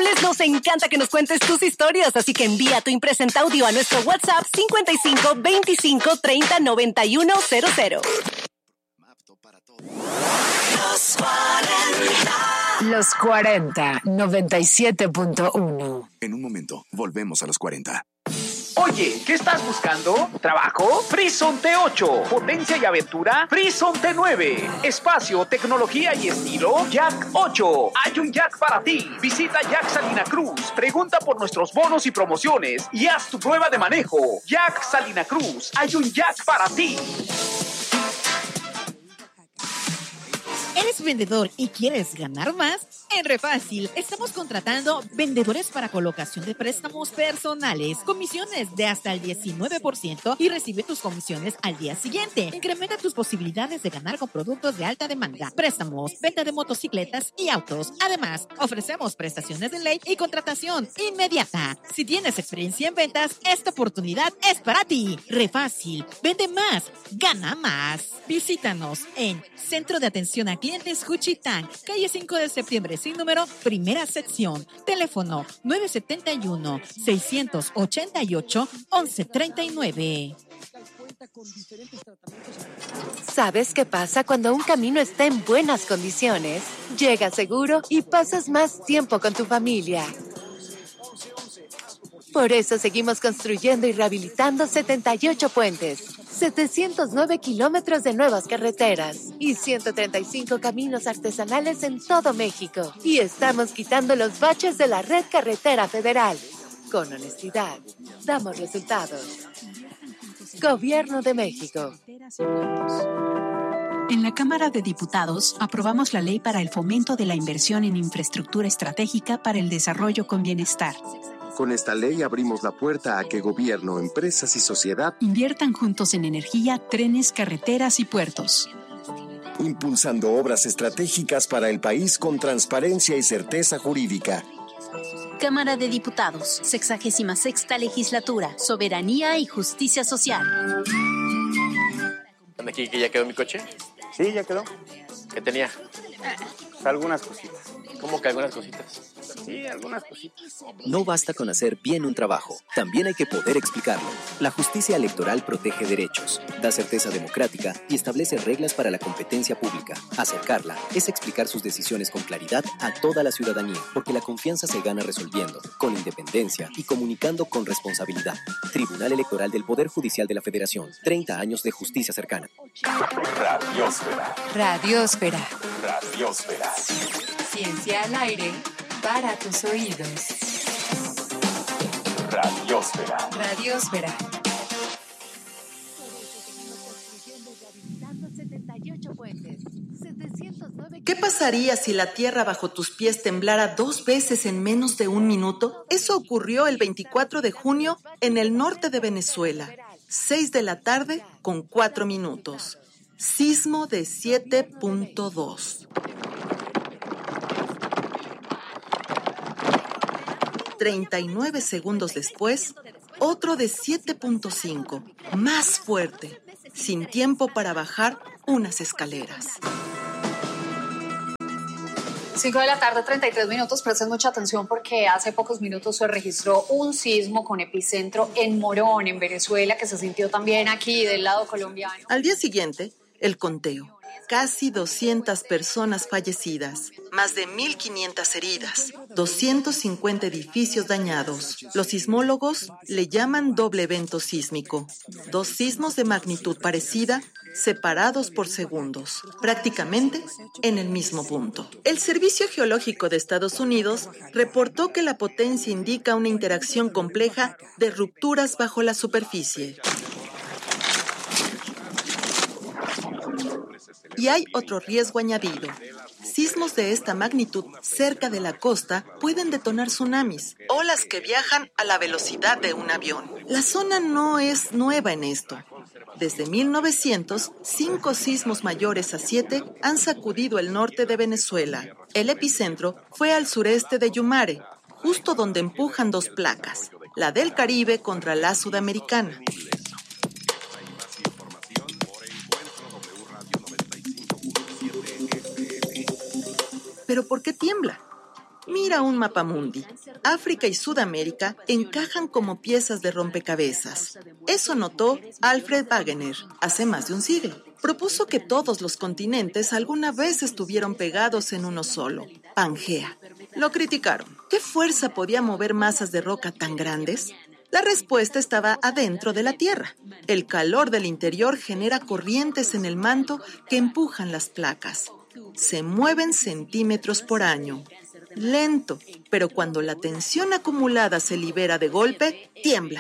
profesionales nos encanta que nos cuentes tus historias, así que envía tu impresenta audio a nuestro WhatsApp 55 25 30 91 00. Los 40, 97.1. En un momento, volvemos a los 40. Oye, ¿qué estás buscando? ¿Trabajo? Frison T8. ¿Potencia y aventura? Frison T9. ¿Espacio, tecnología y estilo? Jack 8. Hay un Jack para ti. Visita Jack Salina Cruz. Pregunta por nuestros bonos y promociones y haz tu prueba de manejo. Jack Salina Cruz. Hay un Jack para ti. ¿Eres vendedor y quieres ganar más? En Refácil estamos contratando vendedores para colocación de préstamos personales, comisiones de hasta el 19% y recibe tus comisiones al día siguiente. Incrementa tus posibilidades de ganar con productos de alta demanda, préstamos, venta de motocicletas y autos. Además, ofrecemos prestaciones de ley y contratación inmediata. Si tienes experiencia en ventas, esta oportunidad es para ti. Refácil, vende más, gana más. Visítanos en Centro de Atención a Clientes Juchitán, calle 5 de septiembre, sin número, primera sección. Teléfono 971-688-1139. ¿Sabes qué pasa cuando un camino está en buenas condiciones? Llegas seguro y pasas más tiempo con tu familia. Por eso seguimos construyendo y rehabilitando 78 puentes, 709 kilómetros de nuevas carreteras y 135 caminos artesanales en todo México. Y estamos quitando los baches de la red carretera federal. Con honestidad, damos resultados. Gobierno de México. En la Cámara de Diputados aprobamos la ley para el fomento de la inversión en infraestructura estratégica para el desarrollo con bienestar. Con esta ley abrimos la puerta a que gobierno, empresas y sociedad inviertan juntos en energía, trenes, carreteras y puertos. Impulsando obras estratégicas para el país con transparencia y certeza jurídica. Cámara de Diputados, 66ª Legislatura, Soberanía y Justicia Social. ¿Aquí que ya quedó mi coche? Sí, ya quedó. ¿Qué tenía? Algunas cositas. ¿Cómo que algunas cositas? Sí, algunas cositas. No basta con hacer bien un trabajo, también hay que poder explicarlo. La justicia electoral protege derechos, da certeza democrática y establece reglas para la competencia pública. Acercarla es explicar sus decisiones con claridad a toda la ciudadanía, porque la confianza se gana resolviendo, con independencia y comunicando con responsabilidad. Tribunal Electoral del Poder Judicial de la Federación, 30 años de justicia cercana. Radiosfera. Radiosfera. Radiosfera. Ciencia al aire para tus oídos. Radiosfera. Radiosfera. ¿Qué pasaría si la tierra bajo tus pies temblara 2 veces en menos de 1 minuto? Eso ocurrió el 24 de junio en el norte de Venezuela. 6 de la tarde con 4 minutos. Sismo de 7.2. 39 segundos después, otro de 7.5, más fuerte, sin tiempo para bajar unas escaleras. 5 de la tarde, 33 minutos. Presten mucha atención porque hace pocos minutos se registró un sismo con epicentro en Morón, en Venezuela, que se sintió también aquí del lado colombiano. Al día siguiente, el conteo. Casi 200 personas fallecidas, más de 1.500 heridas, 250 edificios dañados. Los sismólogos le llaman doble evento sísmico. 2 sismos de magnitud parecida, separados por segundos, prácticamente en el mismo punto. El Servicio Geológico de Estados Unidos reportó que la potencia indica una interacción compleja de rupturas bajo la superficie. Y hay otro riesgo añadido. Sismos de esta magnitud cerca de la costa pueden detonar tsunamis, olas que viajan a la velocidad de un avión. La zona no es nueva en esto. Desde 1900, 5 sismos mayores a 7 han sacudido el norte de Venezuela. El epicentro fue al sureste de Yumare, justo donde empujan 2 placas, la del Caribe contra la sudamericana. ¿Pero por qué tiembla? Mira un mapamundi. África y Sudamérica encajan como piezas de rompecabezas. Eso notó Alfred Wegener hace más de un siglo. Propuso que todos los continentes alguna vez estuvieron pegados en uno solo, Pangea. Lo criticaron. ¿Qué fuerza podía mover masas de roca tan grandes? La respuesta estaba adentro de la Tierra. El calor del interior genera corrientes en el manto que empujan las placas. Se mueven centímetros por año. Lento, pero cuando la tensión acumulada se libera de golpe, tiembla.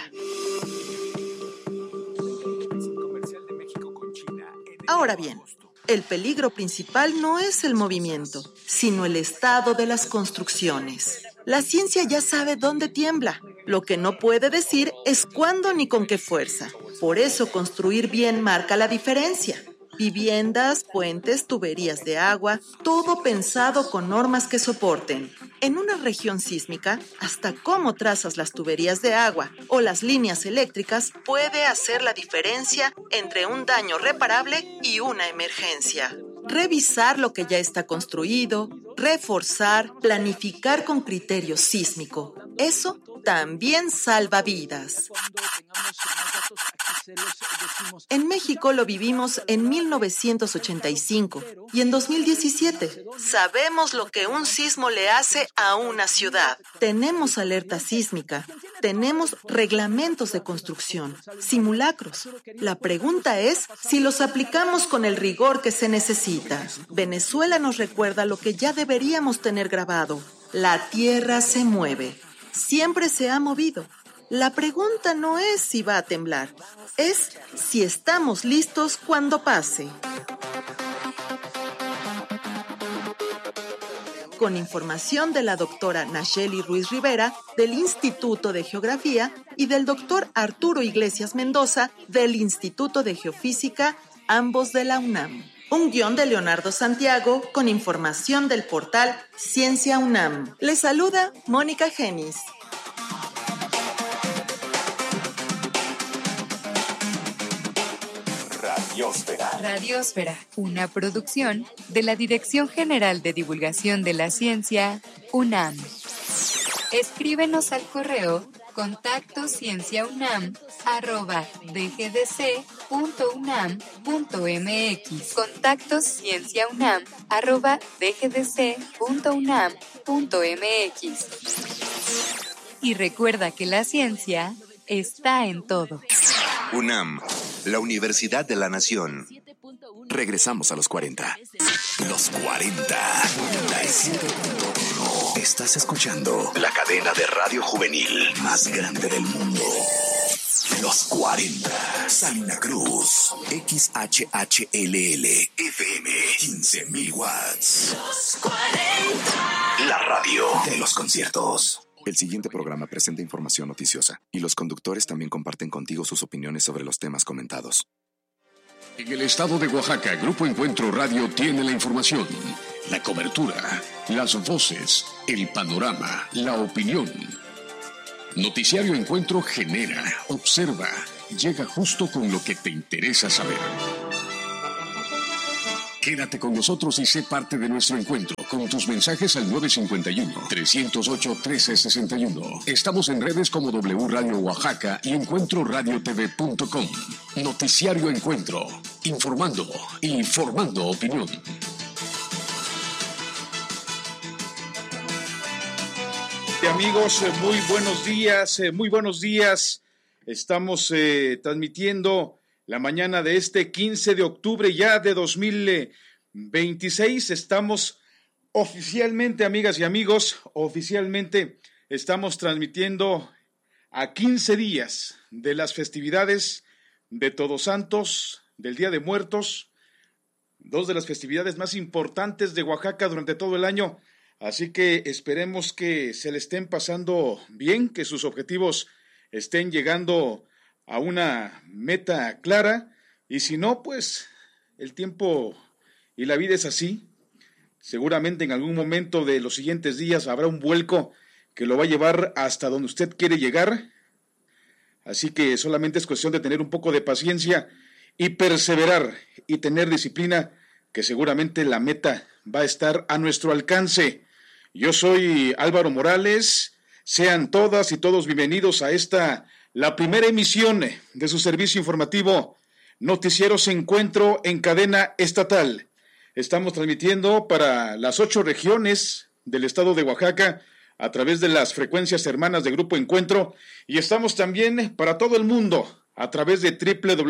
Ahora bien, el peligro principal no es el movimiento, sino el estado de las construcciones. La ciencia ya sabe dónde tiembla. Lo que no puede decir es cuándo ni con qué fuerza. Por eso construir bien marca la diferencia. Viviendas, puentes, tuberías de agua, todo pensado con normas que soporten. En una región sísmica, hasta cómo trazas las tuberías de agua o las líneas eléctricas puede hacer la diferencia entre un daño reparable y una emergencia. Revisar lo que ya está construido, reforzar, planificar con criterio sísmico. Eso también salva vidas. En México lo vivimos en 1985 y en 2017. Sabemos lo que un sismo le hace a una ciudad. Tenemos alerta sísmica, tenemos reglamentos de construcción, simulacros. La pregunta es si los aplicamos con el rigor que se necesita. Venezuela nos recuerda lo que ya deberíamos tener grabado. La tierra se mueve. Siempre se ha movido. La pregunta no es si va a temblar, es si estamos listos cuando pase. Con información de la doctora Nacheli Ruiz Rivera, del Instituto de Geografía, y del doctor Arturo Iglesias Mendoza, del Instituto de Geofísica, ambos de la UNAM. Un guión de Leonardo Santiago, con información del portal Ciencia UNAM. Les saluda Mónica Genis. Radiósfera, una producción de la Dirección General de Divulgación de la Ciencia, UNAM. Escríbenos al correo contactocienciaunam@dgdc.unam.mx. contactocienciaunam@dgdc.unam.mx. Y recuerda que la ciencia está en todo. UNAM, la Universidad de la Nación. Regresamos a los 40. Los 40. 97.1. Estás escuchando la cadena de radio juvenil más grande del mundo. Los 40. Salina Cruz. XHHLL. FM. 15,000 watts. Los 40. La radio de los conciertos. El siguiente programa presenta información noticiosa y los conductores también comparten contigo sus opiniones sobre los temas comentados. En el estado de Oaxaca, Grupo Encuentro Radio tiene la información, la cobertura, las voces, el panorama, la opinión. Noticiario Encuentro genera, observa, llega justo con lo que te interesa saber. Quédate con nosotros y sé parte de nuestro encuentro con tus mensajes al 951-308-1361. Estamos en redes como W Radio Oaxaca y EncuentroRadioTV.com. Noticiario Encuentro, informando y formando opinión. Amigos, muy buenos días. Estamos transmitiendo la mañana de este 15 de octubre ya de 2026. Estamos oficialmente, amigas y amigos, estamos transmitiendo a 15 días de las festividades de Todos Santos, del Día de Muertos, dos de las festividades más importantes de Oaxaca durante todo el año. Así que esperemos que se le estén pasando bien, que sus objetivos estén llegando a una meta clara, y si no, pues el tiempo y la vida es así. Seguramente en algún momento de los siguientes días habrá un vuelco que lo va a llevar hasta donde usted quiere llegar. Así que solamente es cuestión de tener un poco de paciencia y perseverar y tener disciplina, que seguramente la meta va a estar a nuestro alcance. Yo soy Álvaro Morales. Sean todas y todos bienvenidos a la primera emisión de su servicio informativo Noticieros Encuentro en cadena estatal. Estamos transmitiendo para las 8 regiones del estado de Oaxaca a través de las frecuencias hermanas de Grupo Encuentro y estamos también para todo el mundo a través de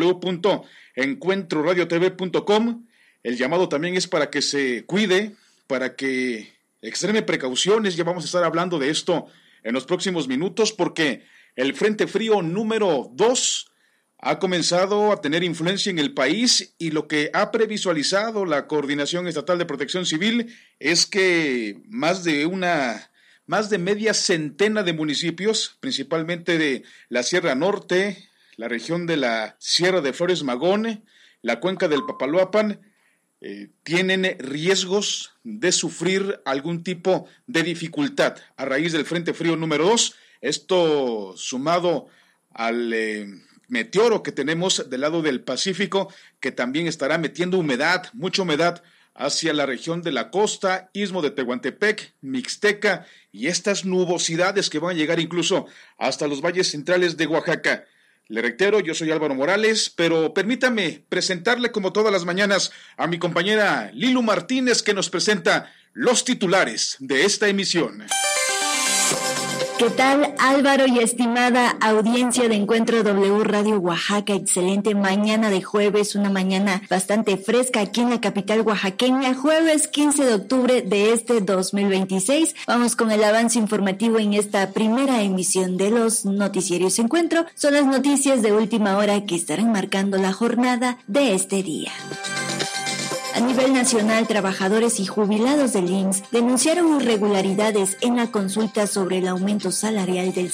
www.encuentroradiotv.com. El llamado también es para que se cuide, para que extreme precauciones. Ya vamos a estar hablando de esto en los próximos minutos porque el Frente Frío número 2 ha comenzado a tener influencia en el país y lo que ha previsualizado la Coordinación Estatal de Protección Civil es que más de media centena de municipios, principalmente de la Sierra Norte, la región de la Sierra de Flores Magón, la cuenca del Papaloapan, tienen riesgos de sufrir algún tipo de dificultad a raíz del Frente Frío número 2. Esto sumado al meteoro que tenemos del lado del Pacífico, que también estará metiendo mucha humedad hacia la región de la costa, Istmo de Tehuantepec, Mixteca y estas nubosidades que van a llegar incluso hasta los valles centrales de Oaxaca. Le reitero, yo soy Álvaro Morales, pero permítame presentarle como todas las mañanas a mi compañera Lilu Martínez que nos presenta los titulares de esta emisión. ¿Qué tal, Álvaro y estimada audiencia de Encuentro W Radio Oaxaca? Excelente mañana de jueves, una mañana bastante fresca aquí en la capital oaxaqueña, jueves 15 de octubre de este 2026. Vamos con el avance informativo en esta primera emisión de los Noticieros Encuentro. Son las noticias de última hora que estarán marcando la jornada de este día. A nivel nacional, trabajadores y jubilados del IMSS denunciaron irregularidades en la consulta sobre el aumento salarial del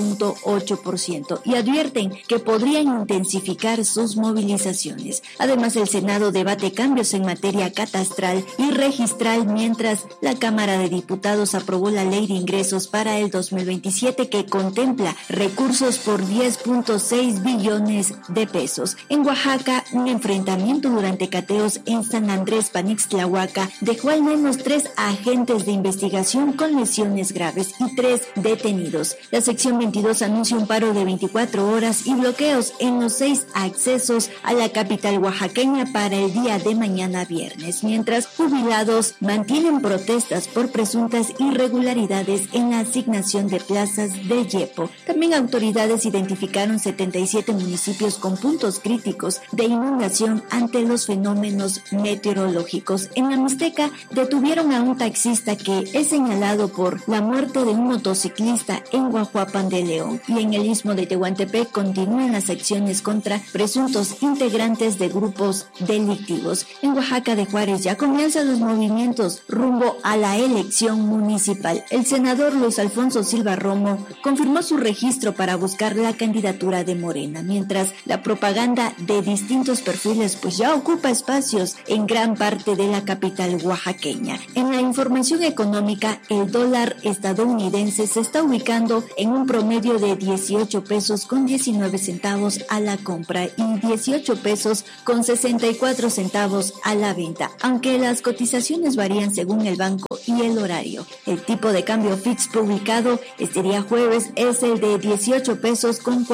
6.8% y advierten que podrían intensificar sus movilizaciones. Además, el Senado debate cambios en materia catastral y registral, mientras la Cámara de Diputados aprobó la Ley de Ingresos para el 2027 que contempla recursos por 10.6 billones de pesos. En Oaxaca, un enfrentamiento durante cateos en San Andrés Panixtlahuaca dejó al menos 3 agentes de investigación con lesiones graves y 3 detenidos. La sección 22 anuncia un paro de 24 horas y bloqueos en los 6 accesos a la capital oaxaqueña para el día de mañana viernes, mientras jubilados mantienen protestas por presuntas irregularidades en la asignación de plazas de YEPO. También autoridades identificaron 77 municipios con puntos críticos de inundación ante los fenómenos meteorológicos. En la Mixteca detuvieron a un taxista que es señalado por la muerte de un motociclista en Guajuapan de León, y en el Istmo de Tehuantepec continúan las acciones contra presuntos integrantes de grupos delictivos. En Oaxaca de Juárez ya comienzan los movimientos rumbo a la elección municipal. El senador Luis Alfonso Silva Romo confirmó su registro para buscar la candidatura de Morena, mientras la propaganda de distintos perfiles pues ya ocupa espacios en gran parte de la capital oaxaqueña. En la información económica, el dólar estadounidense se está ubicando en un promedio de 18 pesos con 19 centavos a la compra y 18 pesos con 64 centavos a la venta, aunque las cotizaciones varían según el banco y el horario. El tipo de cambio fix publicado este día jueves es el de 18 pesos con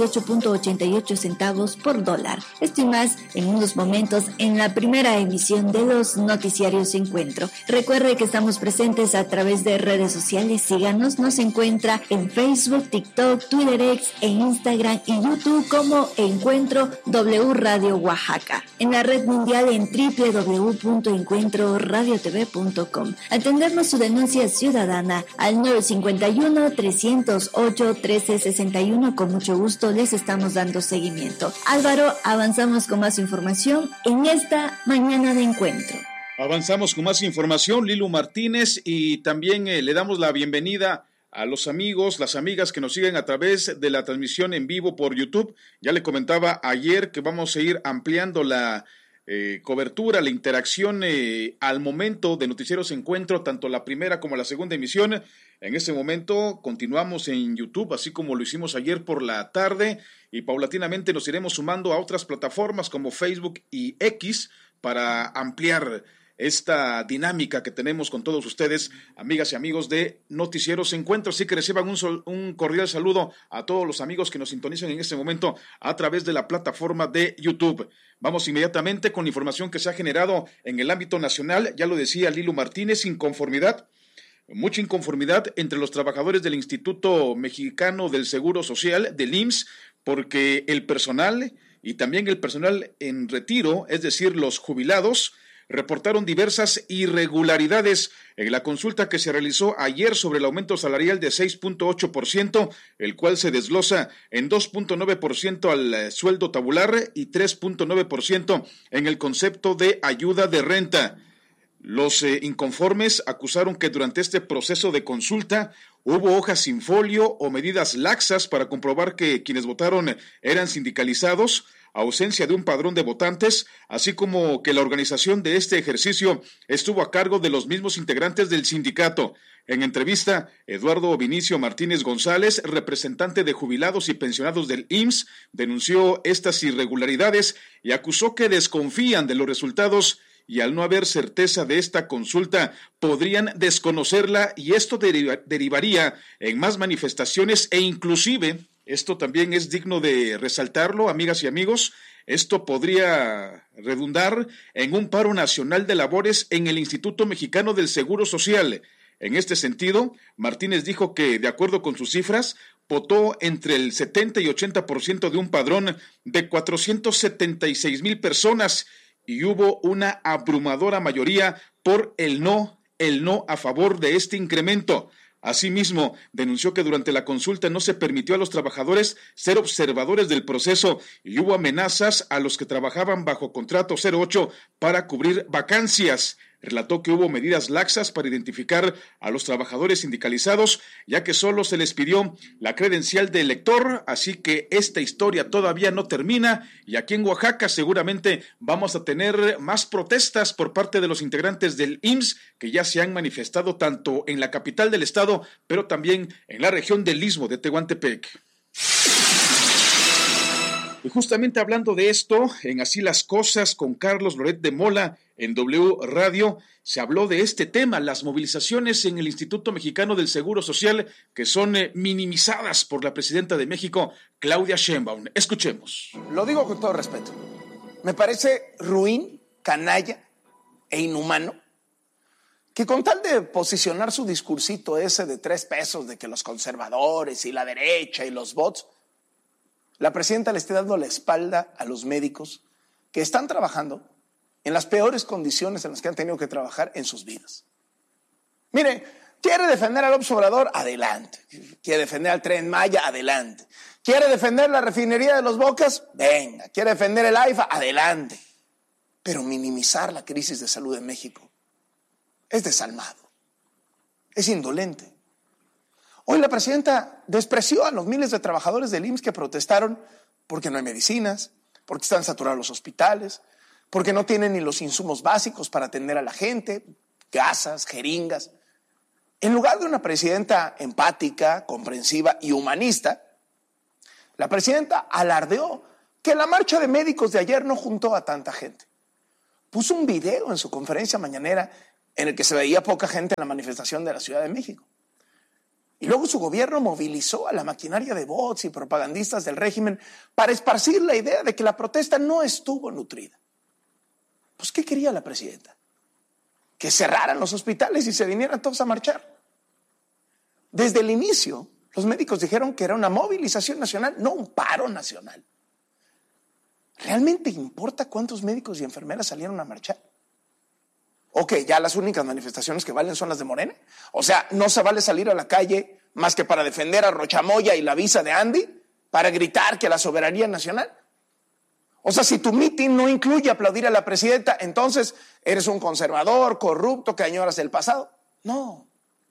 48.88 centavos por dólar. Esto y más en unos momentos en la primera emisión de los Noticiarios Encuentro. Recuerde que estamos presentes a través de redes sociales. Síganos, nos encuentra en Facebook, TikTok, Twitter X e Instagram y YouTube como Encuentro W Radio Oaxaca. En la red mundial en www.encuentroradiotv.com. Atendernos su denuncia ciudadana al 951-308-1361. Con mucho gusto les estamos dando seguimiento. Álvaro, avanzamos con más información en esta mañana de encuentro. Avanzamos con más información, Lilu Martínez, y también le damos la bienvenida a los amigos, las amigas que nos siguen a través de la transmisión en vivo por YouTube. Ya le comentaba ayer que vamos a ir ampliando la cobertura, la interacción al momento de Noticieros Encuentro, tanto la primera como la segunda emisión. En este momento continuamos en YouTube, así como lo hicimos ayer por la tarde, y paulatinamente nos iremos sumando a otras plataformas como Facebook y X para ampliar esta dinámica que tenemos con todos ustedes, amigas y amigos de Noticieros Encuentro. Así que reciban un cordial saludo a todos los amigos que nos sintonizan en este momento a través de la plataforma de YouTube. Vamos inmediatamente con la información que se ha generado en el ámbito nacional. Ya lo decía Lilu Martínez, mucha inconformidad entre los trabajadores del Instituto Mexicano del Seguro Social, del IMSS, porque el personal y también el personal en retiro, es decir, los jubilados, reportaron diversas irregularidades en la consulta que se realizó ayer sobre el aumento salarial de 6.8%, el cual se desglosa en 2.9% al sueldo tabular y 3.9% en el concepto de ayuda de renta. Los inconformes acusaron que durante este proceso de consulta hubo hojas sin folio o medidas laxas para comprobar que quienes votaron eran sindicalizados, ausencia de un padrón de votantes, así como que la organización de este ejercicio estuvo a cargo de los mismos integrantes del sindicato. En entrevista, Eduardo Vinicio Martínez González, representante de jubilados y pensionados del IMSS, denunció estas irregularidades y acusó que desconfían de los resultados y al no haber certeza de esta consulta podrían desconocerla y esto derivaría en más manifestaciones e inclusive, esto también es digno de resaltarlo, amigas y amigos, esto podría redundar en un paro nacional de labores en el Instituto Mexicano del Seguro Social. En este sentido, Martínez dijo que, de acuerdo con sus cifras, votó entre el 70 y 80% de un padrón de 476,000 personas y hubo una abrumadora mayoría por el no a favor de este incremento. Asimismo, denunció que durante la consulta no se permitió a los trabajadores ser observadores del proceso y hubo amenazas a los que trabajaban bajo contrato 08 para cubrir vacancias. Relató que hubo medidas laxas para identificar a los trabajadores sindicalizados, ya que solo se les pidió la credencial de elector, así que esta historia todavía no termina y aquí en Oaxaca seguramente vamos a tener más protestas por parte de los integrantes del IMSS que ya se han manifestado tanto en la capital del estado, pero también en la región del Istmo de Tehuantepec. Y justamente hablando de esto, en Así las Cosas con Carlos Loret de Mola en W Radio, se habló de este tema, las movilizaciones en el Instituto Mexicano del Seguro Social que son minimizadas por la presidenta de México, Claudia Sheinbaum. Escuchemos. Lo digo con todo respeto. Me parece ruin, canalla e inhumano que con tal de posicionar su discursito ese de 3 pesos de que los conservadores y la derecha y los bots, la presidenta le esté dando la espalda a los médicos que están trabajando en las peores condiciones en las que han tenido que trabajar en sus vidas. Mire, quiere defender al López Obrador, adelante. Quiere defender al Tren Maya, adelante. Quiere defender la refinería de Los Bocas, venga. Quiere defender el AIFA, adelante. Pero minimizar la crisis de salud en México es desalmado, es indolente. Hoy la presidenta despreció a los miles de trabajadores del IMSS que protestaron porque no hay medicinas, porque están saturados los hospitales, porque no tienen ni los insumos básicos para atender a la gente, gasas, jeringas. En lugar de una presidenta empática, comprensiva y humanista, la presidenta alardeó que la marcha de médicos de ayer no juntó a tanta gente. Puso un video en su conferencia mañanera en el que se veía poca gente en la manifestación de la Ciudad de México. Y luego su gobierno movilizó a la maquinaria de bots y propagandistas del régimen para esparcir la idea de que la protesta no estuvo nutrida. Pues, ¿qué quería la presidenta? Que cerraran los hospitales y se vinieran todos a marchar. Desde el inicio, los médicos dijeron que era una movilización nacional, no un paro nacional. ¿Realmente importa cuántos médicos y enfermeras salieron a marchar? Ok, ya las únicas manifestaciones que valen son las de Morena. O sea, no se vale salir a la calle más que para defender a Rochamoya y la visa de Andy, para gritar que la soberanía nacional. O sea, si tu mitin no incluye aplaudir a la presidenta, entonces eres un conservador, corrupto, que añoras el pasado. No.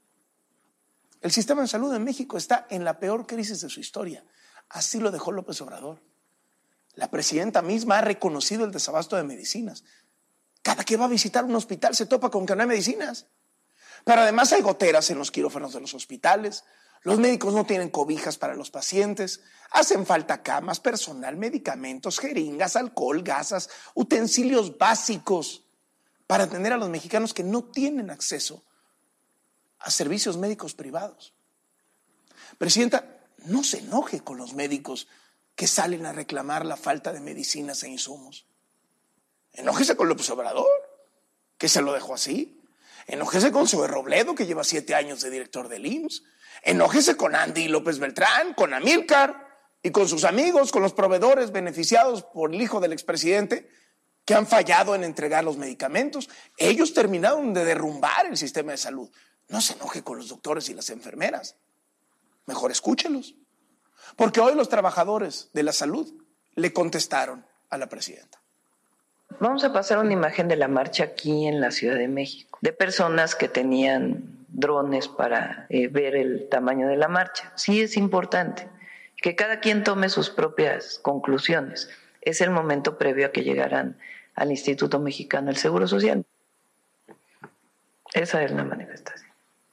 El sistema de salud en México está en la peor crisis de su historia. Así lo dejó López Obrador. La presidenta misma ha reconocido el desabasto de medicinas. Cada que va a visitar un hospital se topa con que no hay medicinas. Pero además hay goteras en los quirófanos de los hospitales. Los médicos no tienen cobijas para los pacientes. Hacen falta camas, personal, medicamentos, jeringas, alcohol, gasas, utensilios básicos. para atender a los mexicanos que no tienen acceso a servicios médicos privados. Presidenta, no se enoje con los médicos que salen a reclamar la falta de medicinas e insumos. Enójese con López Obrador, que se lo dejó así. Enójese con Zoe Robledo, que lleva 7 años de director del IMSS. Enójese con Andy López Beltrán, con Amílcar y con sus amigos, con los proveedores beneficiados por el hijo del expresidente, que han fallado en entregar los medicamentos. Ellos terminaron de derrumbar el sistema de salud. No se enoje con los doctores y las enfermeras. Mejor escúchelos. Porque hoy los trabajadores de la salud le contestaron a la presidenta. Vamos a pasar una imagen de la marcha aquí en la Ciudad de México, de personas que tenían drones para ver el tamaño de la marcha. Sí es importante que cada quien tome sus propias conclusiones. Es el momento previo a que llegaran al Instituto Mexicano del Seguro Social. Esa es la manifestación.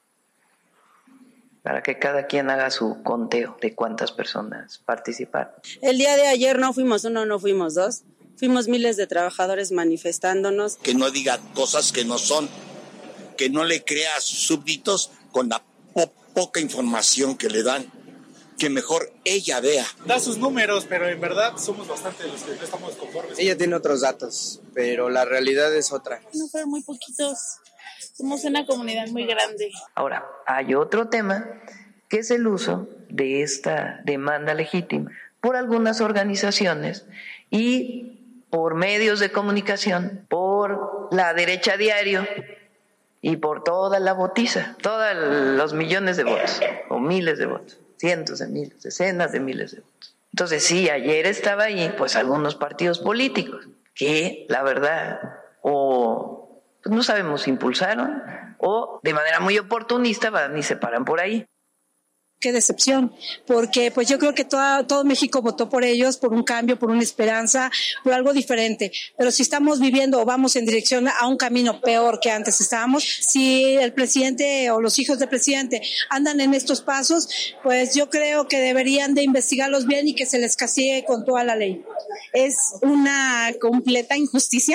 Para que cada quien haga su conteo de cuántas personas participaron. El día de ayer no fuimos uno, no fuimos dos. Fuimos miles de trabajadores manifestándonos. Que no diga cosas que no son, que no le crea a sus súbditos con la poca información que le dan, que mejor ella vea. Da sus números, pero en verdad somos bastante los que no estamos conformes. Ella tiene otros datos, pero la realidad es otra. No fueron muy poquitos, somos una comunidad muy grande. Ahora, hay otro tema, que es el uso de esta demanda legítima por algunas organizaciones y por medios de comunicación, por la derecha diario y por toda la botiza, todos los millones de votos, o miles de votos, cientos de miles, decenas de miles de votos. Entonces, sí, ayer estaba ahí, pues, algunos partidos políticos que, la verdad, o pues, no sabemos si impulsaron, o de manera muy oportunista van y se paran por ahí. Qué decepción, porque pues yo creo que todo México votó por ellos, por un cambio, por una esperanza, por algo diferente. Pero si estamos viviendo o vamos en dirección a un camino peor que antes estábamos, si el presidente o los hijos del presidente andan en estos pasos, pues yo creo que deberían de investigarlos bien y que se les castigue con toda la ley. Es una completa injusticia,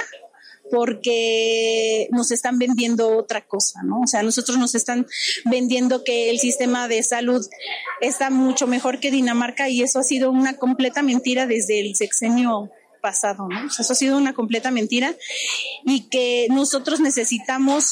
porque nos están vendiendo otra cosa, ¿no? O sea, nosotros nos están vendiendo que el sistema de salud está mucho mejor que Dinamarca y eso ha sido una completa mentira desde el sexenio pasado, ¿no? O sea, eso ha sido una completa mentira y que nosotros necesitamos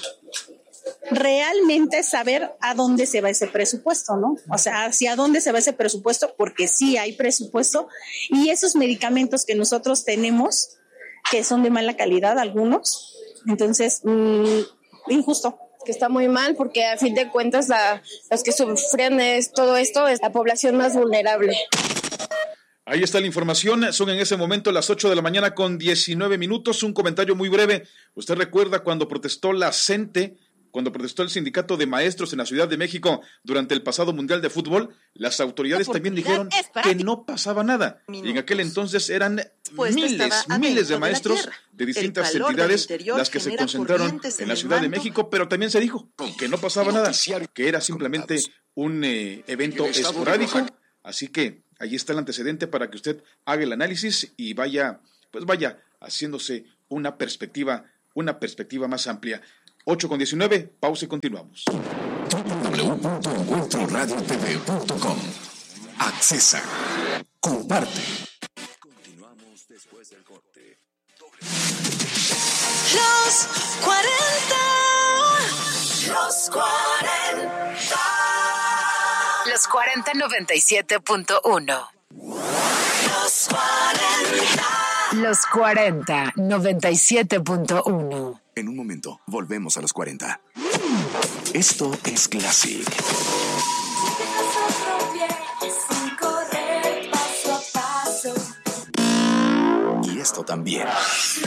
realmente saber a dónde se va ese presupuesto, ¿no? O sea, hacia dónde se va ese presupuesto, porque sí hay presupuesto y esos medicamentos que nosotros tenemos, que son de mala calidad algunos, entonces injusto. Que está muy mal porque a fin de cuentas los que sufren todo esto es la población más vulnerable. Ahí está la información, son en ese momento las 8 de la mañana con 19 minutos, un comentario muy breve. ¿Usted recuerda cuando protestó la CENTE, cuando protestó el sindicato de maestros en la Ciudad de México durante el pasado Mundial de Fútbol? Las autoridades también dijeron que no pasaba nada. Y en aquel entonces eran miles de maestros de distintas entidades las que se concentraron en la Ciudad de México, pero también se dijo que no pasaba nada, que era simplemente un evento esporádico. Así que ahí está el antecedente para que usted haga el análisis y vaya haciéndose una perspectiva más amplia. 8:19, pausa y continuamos. www.encuentroradiotv.com. Accesa. Comparte. Continuamos después del corte. Los 40. Los 40. Los 40-97.1. Los 40. Los 40-97.1. En un momento, volvemos a los 40. Esto es Classic. Y esto también.